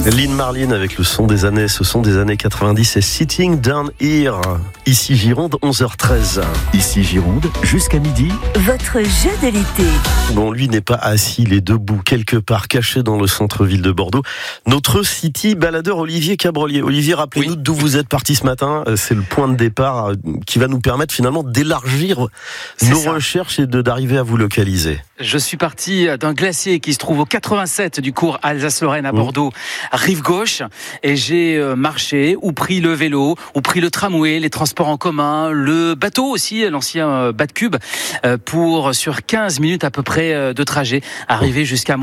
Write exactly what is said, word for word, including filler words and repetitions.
Lynn Marlin avec le son des années, ce son des années quatre-vingt-dix et Sitting Down Here. Ici Gironde, onze heures treize. Ici Gironde, jusqu'à midi. Votre jeu de l'été. Bon, lui n'est pas assis, il est debout, quelque part caché dans le centre-ville de Bordeaux. Notre city baladeur Olivier Cabrolier. Olivier, rappelez-nous oui. d'où vous êtes parti ce matin. C'est le point de départ qui va nous permettre finalement d'élargir C'est nos ça. recherches et de, d'arriver à vous localiser. Je suis parti d'un glacier qui se trouve au quatre-vingt-sept du cours Alsace-Lorraine à Bordeaux, mmh. rive gauche, et j'ai marché ou pris le vélo ou pris le tramway, les transports en commun, le bateau aussi, l'ancien Bat-Cube, pour sur quinze minutes à peu près de trajet arriver jusqu'à